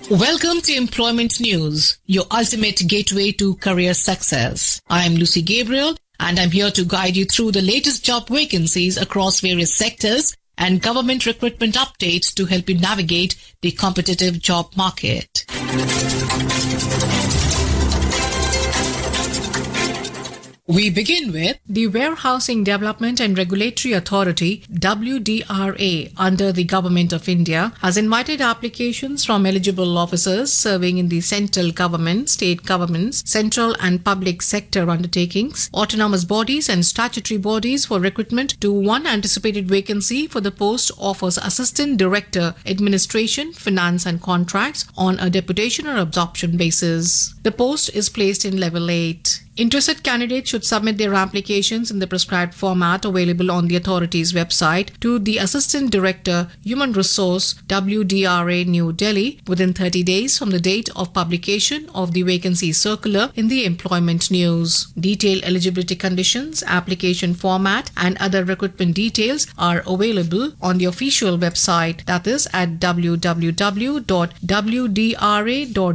Welcome to Employment News, your ultimate gateway to career success. I am Lucy Gabriel, and I'm here to guide you through the latest job vacancies across various sectors and government recruitment updates to help you navigate the competitive job market. We begin with the Warehousing Development and Regulatory Authority, WDRA, under the Government of India, has invited applications from eligible officers serving in the central government, state governments, central and public sector undertakings, autonomous bodies and statutory bodies for recruitment to one anticipated vacancy for the post of Assistant Director, Administration, Finance and Contracts on a deputation or absorption basis. The post is placed in Level 8. Interested candidates should submit their applications in the prescribed format available on the authority's website to the Assistant Director, Human Resource, WDRA, New Delhi, within 30 days from the date of publication of the vacancy circular in the Employment News. Detailed eligibility conditions, application format, and other recruitment details are available on the official website, that is at www.wdra.gov.